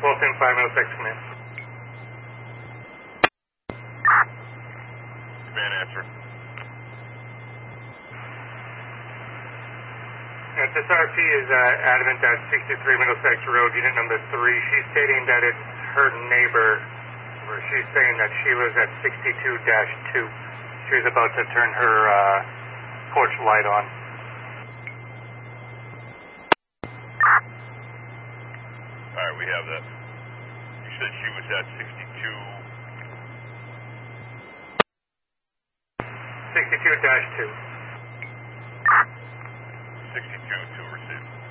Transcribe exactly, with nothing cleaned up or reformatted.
Fulton five oh six, command. Command answer. Yes, this R P is uh, adamant that sixty-three Middlesex Road, unit number three. She's stating that it's her neighbor, or she's saying that she was at sixty-two dash two. She was about to turn her uh, porch light on. All right, we have that. You said she was at sixty-two. sixty-two dash two. sixty-two to receive.